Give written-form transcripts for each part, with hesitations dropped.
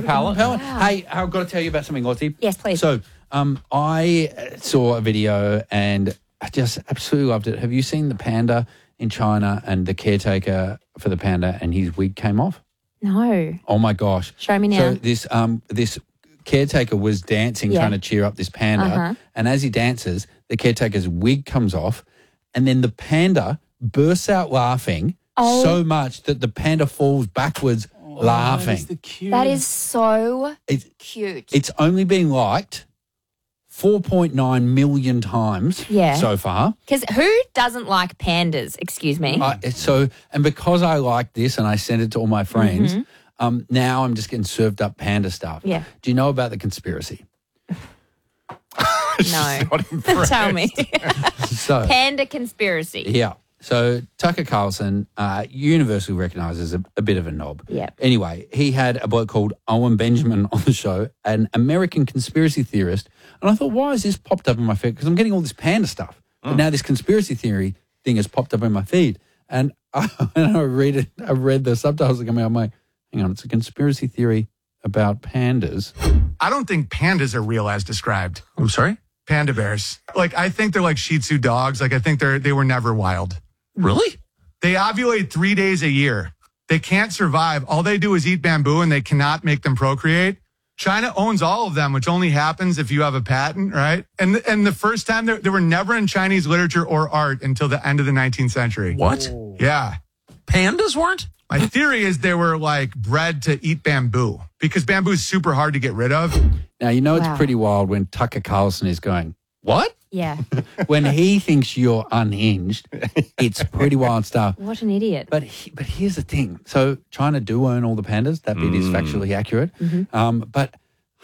palate. Wow. Hey, I've got to tell you about something, Lottie. Yes, please. So, I saw a video and I just absolutely loved it. Have you seen the panda in China and the caretaker for the panda and his wig came off? No. Oh my gosh! Show me now. So this caretaker was dancing, trying to cheer up this panda, and as he dances, the caretaker's wig comes off, and then the panda bursts out laughing so much that the panda falls backwards laughing. That is so cute. It's only been liked 4.9 million times so far. Because who doesn't like pandas? Excuse me. And because I like this and I sent it to all my friends, now I'm just getting served up panda stuff. Yeah. Do you know about the conspiracy? No. Tell me. So Panda conspiracy. yeah. So Tucker Carlson, universally recognised as a bit of a knob. Yeah. Anyway, he had a bloke called Owen Benjamin on the show, an American conspiracy theorist. And I thought, why has this popped up in my feed? Because I'm getting all this panda stuff. But now this conspiracy theory thing has popped up in my feed. And I read it. I read the subtitles that come out. I'm like, hang on, it's a conspiracy theory about pandas. I don't think pandas are real as described. I'm sorry? Panda bears. Like, I think they're like Shih Tzu dogs. Like, I think they were never wild. Really? They ovulate 3 days a year. They can't survive. All they do is eat bamboo and they cannot make them procreate. China owns all of them, which only happens if you have a patent, right? And the first time they were never in Chinese literature or art until the end of the 19th century. What? Yeah. Pandas weren't? My theory is they were like bred to eat bamboo because bamboo is super hard to get rid of. Now, you know it's pretty wild when Tucker Carlson is going, what? Yeah. When he thinks you're unhinged, it's pretty wild stuff. What an idiot. But here's the thing. So China do own all the pandas. That bit is factually accurate. But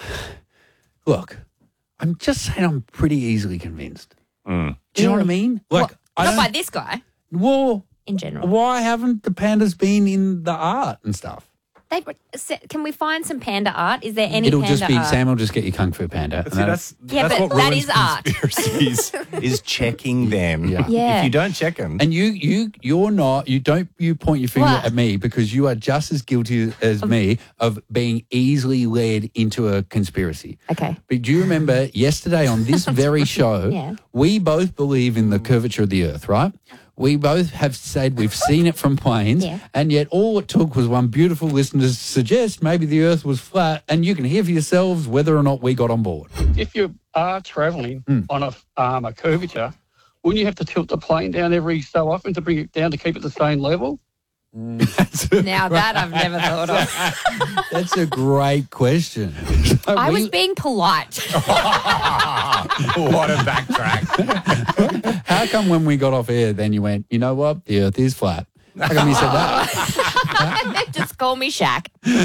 look, I'm just saying I'm pretty easily convinced. Do you know what I mean? Like, Not by this guy. Well, in general. Why haven't the pandas been in the art and stuff? Can we find some panda art? Is there any It'll panda just be, art? Sam will just get you Kung Fu Panda. See, that's but what that ruins is art. conspiracies, is checking them. Yeah. If you don't check them. And you're not, you point your finger What? at me because you are just as guilty as me of being easily led into a conspiracy. Okay. But do you remember yesterday on this very show, we both believe in the curvature of the earth, right? We both have said we've seen it from planes, and yet all it took was one beautiful listener to suggest maybe the earth was flat, and you can hear for yourselves whether or not we got on board. If you are travelling on a curvature, wouldn't you have to tilt the plane down every so often to bring it down to keep it the same level? Now that I've never thought of. That's a great question. So I was being polite. What a backtrack. How come when we got off air, then you went, you know what, the earth is flat? How come you said that? Just call me Shaq.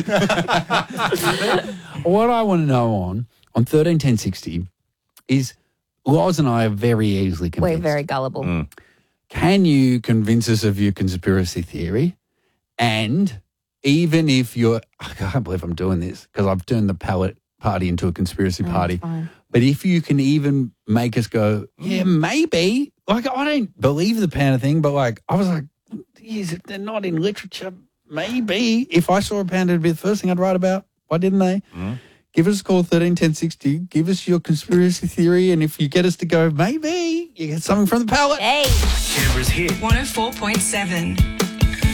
What I want to know on 131060 is Loz and I are very easily convinced. We're very gullible. Can you convince us of your conspiracy theory? And even if you're, I can't believe I'm doing this because I've turned the pallet party into a conspiracy party. Fine. But if you can even make us go, yeah, maybe. Like, I don't believe the panda thing, but like, I was like, geez, if they're not in literature, maybe. If I saw a panda, it'd be the first thing I'd write about. Why didn't they? Give us a call, 131060. Give us your conspiracy theory. And if you get us to go, maybe, you get something from the pallet. Hey. Canberra's hit 104.7.